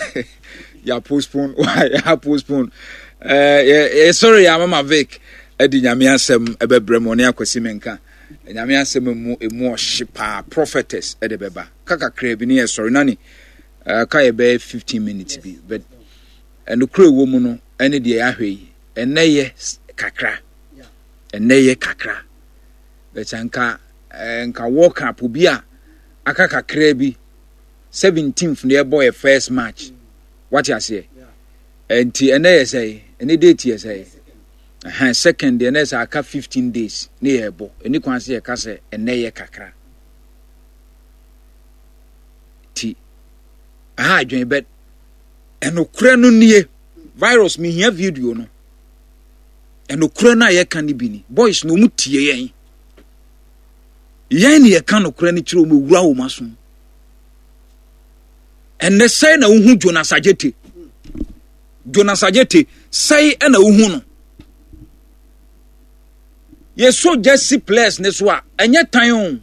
ya postpone. Why ya postpone? Sorry, ya Mama Vic. Edi nyame asem ebebrem oni akwasi menka. Nyame asem mu shipa prophetess edebeba. Kaka krebi ni sorry nani. Ka ebe 15 minutes bi. But eno kure wo mu no ene de ahwe yi. Eneye kakra. Eneye kakra. But nka walk up bi a aka kakra bi 17th ne boy first match. What you say? Enti eneye say, ene date ye say. Second the next aka 15 days ne ebo eni kwan se ka se eneye kakra ti adwen bet enokura no nie virus me hia video no enokura na ye kan ni bi ni boys no mu tie yen ye kan okura ni kire o mewura wo maso enne say na wo hu Jonas Ajete say na wo hu no Yeso Jesse players ne so a enye tan on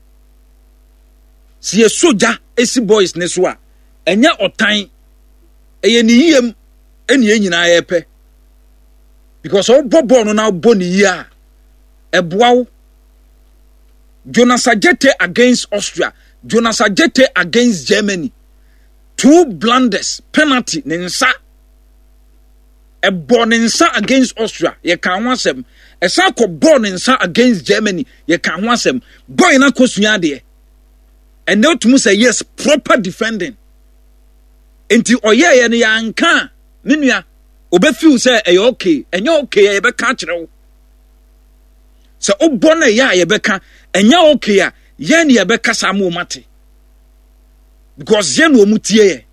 si yesoja esi boys ne so a enye otan eye ni yiem eni enyina yepe because o bobo no na bo ni yi a eboawo Jonas Ajete against Austria, Jonas Ajete against Germany, 2 blunders, penalty nensa a born against Austria ye kan wansem e sa ko born against Germany ye kan wansem boy na kosua de and now to say yes proper defending enti oye ye ne yanka ne nua obefiu say e okay enye okay e be ka kire wo so obona ya ye be ka enye okay a ye ne ye be ka samu mate because ye no mutie ye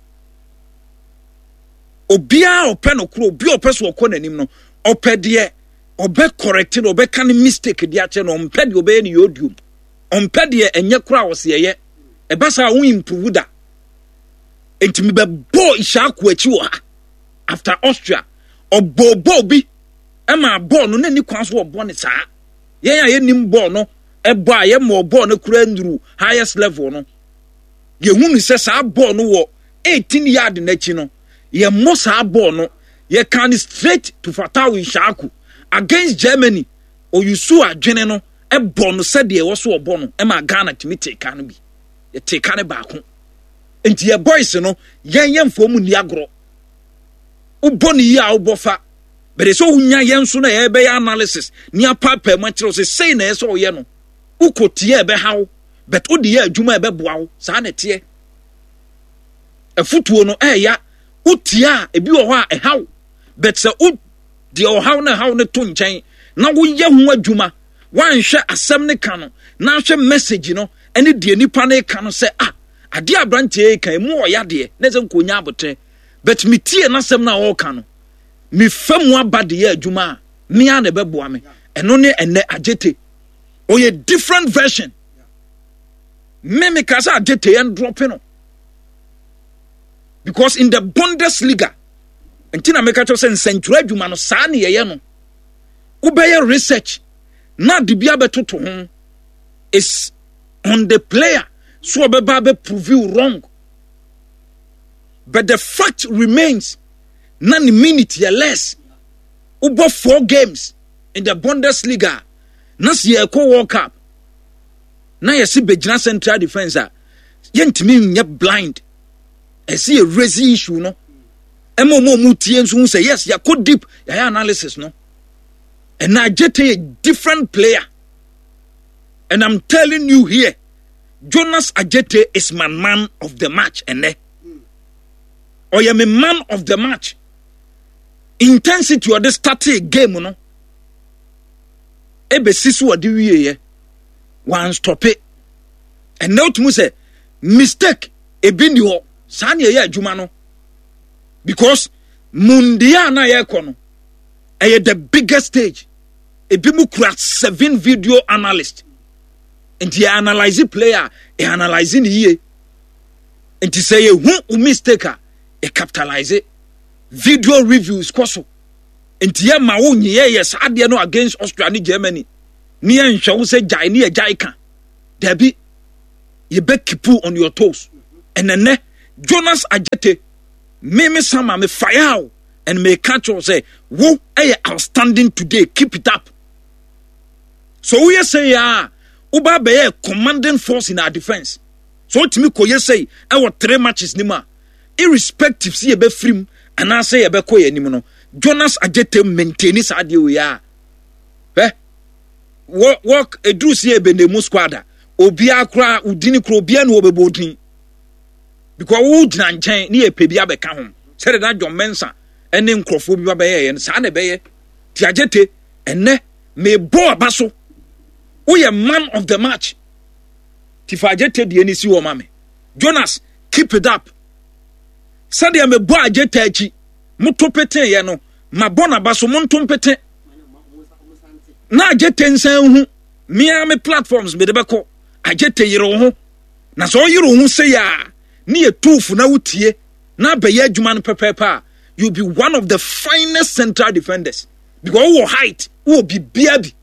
obia open okro obia opeso okọ nanim no opede obe corrected obe kan mistake dia che no ompede obe ni yodium ompede enye kura wo se ye e basa wo improve da entimi be bo ishaku achi wo ha after Austria obobo bi e ma ball no na ni kwan so obo ne saa yen ya nim ball no e bo aye mo ball no kura nduru highest level no ye hunu se saa ball no wo 18 yard na chi no ye mosa ball no ye can straight to Fatawi Shaku against Germany or you saw adwene no e ball no said ye wo so obo no e ma Ghana timi take an bi ye take an back enti ye boys no yen fo mu ni agro uboni ya ubofa but so hunya yen so na ye be analysis ni apapa ma kire so say na ye so ye no ukotie e be hawo but odi ye adwuma e be boawo sa na tie afutuo no ya utia ebi wo ho a hawo but se u de o hawo na hawo ne to nchen na wo ye ho adwuma wan hwe asem ne ka no na hwe message no ene de nipa ne ka no se ade abrantie kan mu o ya de ne se nkonya abote but me tie na asem na wo ka no me famu abade ye adwuma me a na beboa me eno ne ene Ajete o ye different version me ka sa Ajete en drop no because in the Bundesliga entina make cho say century adwuma no saa ne ye no ubeye research na de bia betoto ho is on the player so obeba be prove you wrong but the fact remains na ni minute ye less ubo 4 games in the Bundesliga na se ye ko World Cup na ye si begina central defense yentimi nye blind I see a raising issue no emo mu tie nso say yes ya go deep ya analysis no and now Ajete a different player and I'm telling you here Jonas Ajete is my man of the match ene or you man of the match intensity of the starting game no ebe sisu odi wiye one stop it and now to say mistake ebi ni ho sani ye adwuma no because mundia na ye kono the biggest stage ebi mu kura 7 video analyst and he analyze player he analyzing ye and he say who mistake e capitalize it. Video reviews koso and he ma wo nye yes ade no against Austria and Germany ni en hwe say jai ni e jai kan debi you be keep on your toes and then Jonas Ajete me sama me fire and me catch you say wo outstanding today, keep it up. So we say uba be commanding force in our defense. So to me ko say our 3 matches nima irrespective see ebe free and I say ebe ko ye nim no Jonas Adjetey maintain this ade we are work edru see ebe ne mu squad obi akra udini kro obi na obebodin because wo gyina nkyɛn ne ye pebi abɛka ho sɛ da John Mensah ene nkrofo bi ba ye sa na be ye ti Adjetey ene me bo abaso we are man of the match. Tifa Adjetey de ani si wo ma me. Jonas, keep it up. Sadia me bo Adjetey achi. Muto pete ye no. Ma bona baso monto pete. Na Adjetey nsan hu. Me platforms me de beko. Adjetey yero ho. Na so yero hu se ya. Ni e tufu na wutie. Na be ye adwuma no pepepa. You be one of the finest central defenders. Because wo height, wo bi biabi.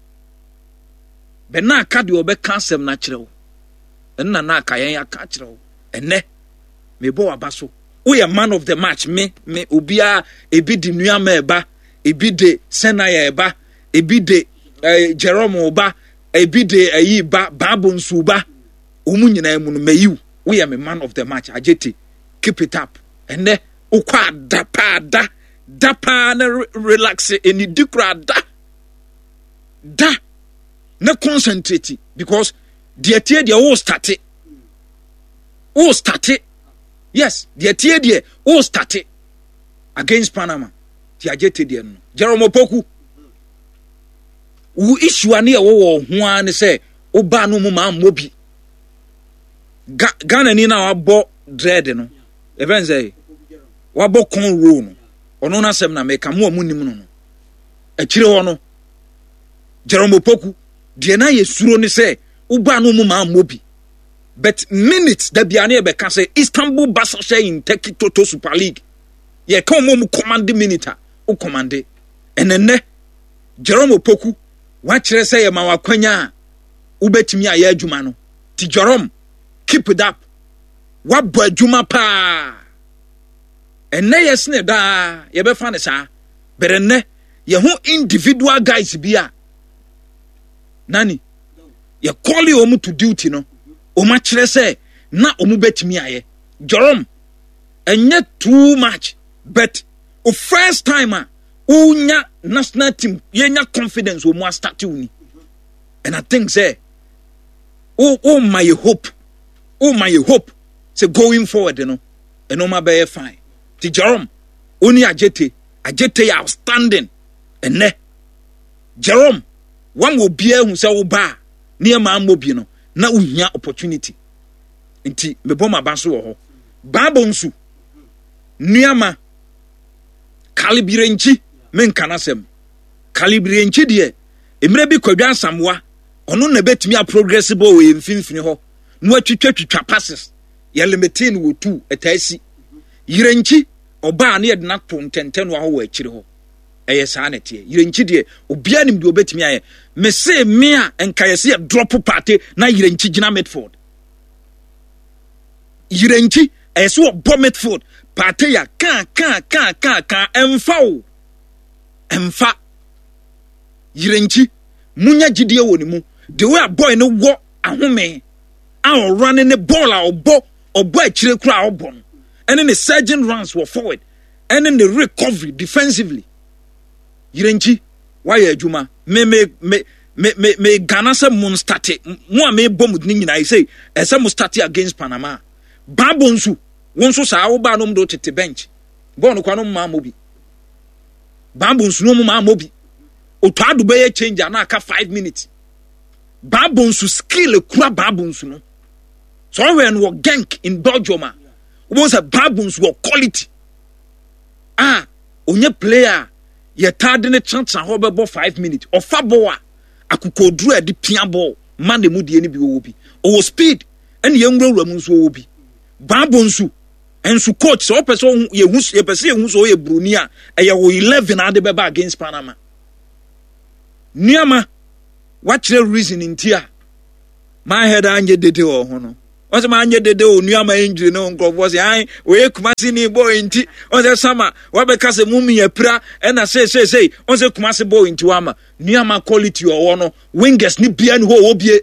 Bena aka de obeka asem na kyerɛw enna na aka yen aka kyerɛw ene me bo abaso we a man of the match me obia ebi di nuama eba ebi de Senaya eba ebi de Jerome oba ebi de ayi ba Babonsu ba omu nyina mu no mayiw we are me man of the match Adjetey keep it up ene ukwa dapa na relax eni dikra da na concentrate because the tie dia wo start yes the tie dia wo start against Panama ti Adjetey dia no Jerome Opoku wo issue ani e wo ho an say oba no mu ma mobi Ghana ni na wabo dread no even say wabo con row no ono na sem na meka mo amunim no akire ho no Jerome Opoku de na ye suro ni say uba no mu ma mobi but minutes da bia na e be ka say Istanbul Basaksehir in Turkey Toto Super League ye ka mo command minute o command enene Jerome Opoku wa kire say ye ma wakwanya ubetimi aye adwuma no ti Jerome keep it up wa bo adwuma pa enne yes ne da ye be fa ne sa berenne ye ho individual guys bia nani ye call you to duty no o ma kire say na o mu betimi aye Jerome enye too much but o first time unya national team ye nya confidence o mu start uni and I think say oh my hope say going forward you know and no ma be fine ti Jerome oni Adjetey outstanding and ne Jerome one will be hu say wo ba near ma mobi no na uhia opportunity nti me bom abaso wo ho Babonsu nuama Kalibirenchi men kanasem Kalibirenchi de emre bi kwadwa samwa ono na betimi a progressible we mfimfini ho no atwitwa passes ya limitin wo 2 etasi Yirenchi oba na yedna to ntenten wo ho wa akire ho eye saa na tie Yirenchi de obia nim de obetimi aye me say me a enka yesi drop party na Yirenchi gina midfield Yirenchi ese wo bomb midfield party ya kan emfa Yirenchi munya gidie wo ni mu the way boy no wo ahome a running the ball a obo akire kura a obo and then the surging runs were forward and then the recovery defensively Yirenchi why adwuma me Ghana se mun start mo me bom ni nyina say ese mo start against Panama Babonsu wonso sa wo ba no mdo tete bench ball no kwa no ma mobi Babonsu no ma mobi otwado be ye change na aka 5 minutes Babonsu skill kura Babonsu no so when we gank in Belgium we say Babonsu wo quality onye player ye tade ne chance ho be 5 minutes ofa ball akukodru ade pia ball man de mudie ne bi wo bi o speed ene ye nwura mu nso wo bi Babonsu ensu coach so person ye pese ye hu so ye bruni a ye wo 11 ade be ba against Panama niama what reason in tia my head anje dede wo ho no Onse ma anye dede onuama injury no nkrofo se ai oye Kumasi ni boy nti onse sama wabeka se mumi yapra na say onse Kumasi boy nti wama nuama quality owo no wingers ni bia ni ho obie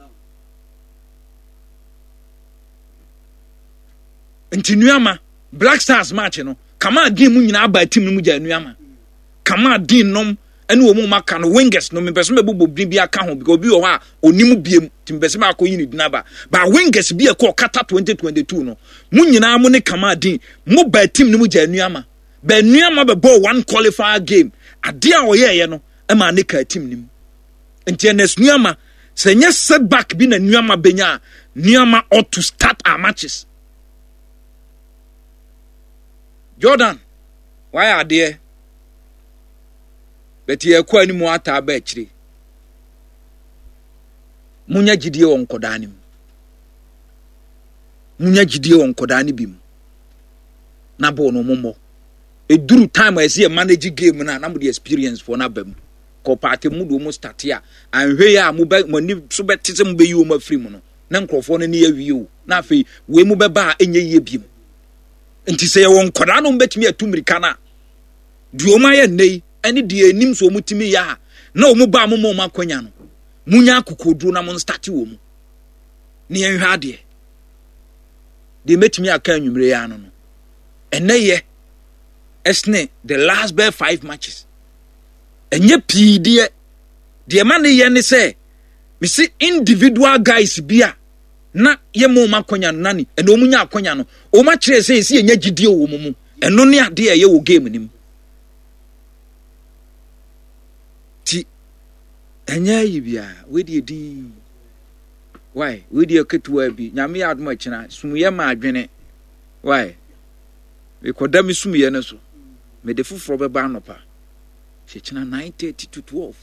nti nuama Black Stars match no kama game nyina aba team no mu ja nuama kama din nom ene wo mu maka no wingers no me person be bobo bin bia ka ho because obi wo ha onimu biem tim person ma akoyi ni dinaba ba wingers bia ko kata 2022 no mu nyina mu ne kama din mu ba team no mu ja nuama ba nuama be ball one qualifier game ade a wo ye no e ma ne ka team nim nti nes nuama se nya setback bi na nuama benya nuama ought to start our matches. Jordan, why are there? But ye kwa ni mu ata ba akire. Munya gidie won koda nim. Munya gidie won koda ni bim. Na bo no mommo. Eduru time I see a manage game na mo the experience for na bam. Ko party mu do mo start ya. Anhwe ya mo ba mani so betete mo be yi o ma free mu no. Na nkrofo no ne awie o. Na afei we mu beba enye ye bim. Nti se won koda no mbetimi atumrika na. Duoma ye nei ene de enim so mutimi ya na o mu ba mo mo makonya no. Munya akokodru na mo start wo mu. Ne yenhwe ade. De metimi aka anwumre ya no no. Ene ye esne the last bare 5 matches. Enye pii de man ye ne say me see individual guys bia na ye mo makonya no nani ene omunya akonya no o ma kire say si enya gidie wo mu eno ne ade ye wo game nim ti enya yi bia we de din why we de ketua bi nyame ya adoma kina sumuye ma adwene why we koda mi sumuye ne so me de fufuro be ba anopa she kina 9:30 to 12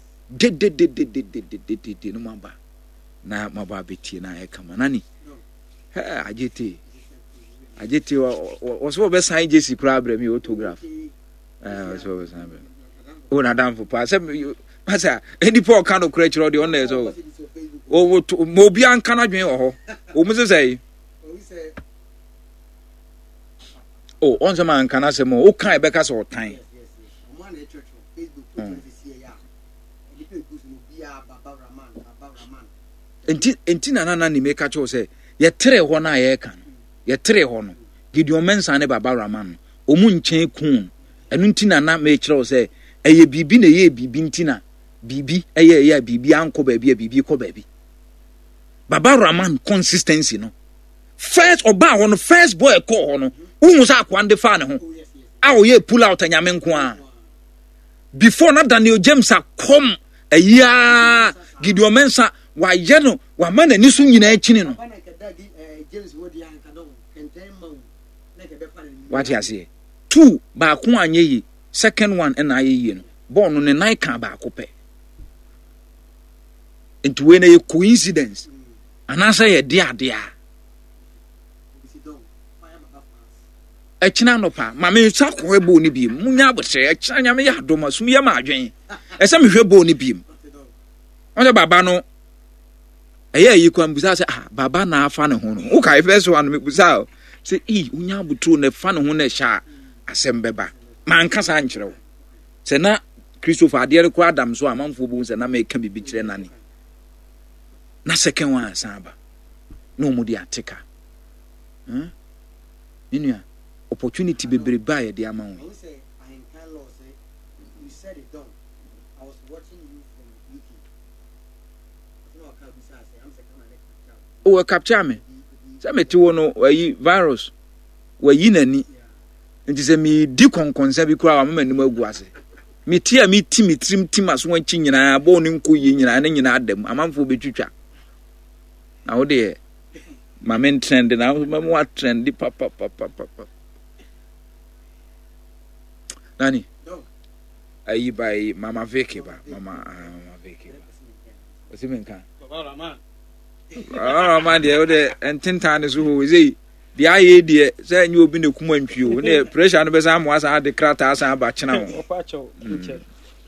de no mamba na maba betie na e kama nani ha ajete was be sign JC problem me autograph so be sign o na dan for pass masa any poor kind of creature the on there so o mo bi an kana dwen ho o mu say o on sama an kana se mo o kan e be ka so tan enti na ni make cho say ye tere ho na ye kan ye tere ho no Gideon Mensah ne Baba Rahman o mu nchen kun enu nti na me kire say eye bibi na ye bibi nti na bibi eye bibi anko ba bibi ko ba bi Baba Rahman consistency no first oba ho no first boy ko ho no unu sa akwande fa ne ho a o ye pull out anyame nko a before na Daniel James come eya Gideon Mensah wa ye no wa ma na ni so nyina akini no what you say 2 ba ko anye yi second one na aye yi no ball no ne nine kan ba ko pe into we na ye coincidence anasa ye de ade a echina no pa ma me sa ko ebo ni bi munya abose echina nyame ya adoma sum ye ma adwen ese me hwebo ni bi on baba no eye yi kwa mbusa se baba na afa ne ho no wo kai first one me busa se unya butro na fa ne ho na sha asembeba man kasa nkyerɛ wo se na Christopher Adere ko Adam so amanfo bu se na me ka bibi kyerɛ nani na second one asaba no mu di ateka inua opportunity bebre ba ye di amawo o capture me say me ti wono wayi virus wayi nani nti se mi di konkonsa bi kura wa mama nim agu ase mi ti a mi ti mi trim tim aso wanchi nyina bo ne nko yi nyina ne nyina adam amanfo betwitwa na wo de mamen trend na mamu wa trend papa nani ayi by mama Vicky ba mama Vicky osimenka man de entintan so ho zei de aye de say nyi obi ne kuma ntwio ne pressure no be say am wasa de krata asa aba chena ho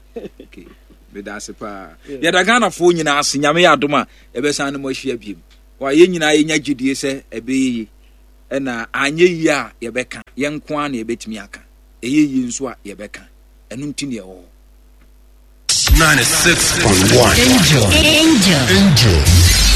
okay be da se pa ya da Ghana fo nyina ase nyame ya adoma e be san no mo hwia biem wa yɛn nyinaa yɛnya gyidie sɛ ɛbɛyɛ ɛna anyɛ yi a yɛbɛka yɛnko a na yɛbɛtumi aka ɛyɛ yi nso a yɛbɛka ɛno nti ne ɛwɔ 96.1 Angel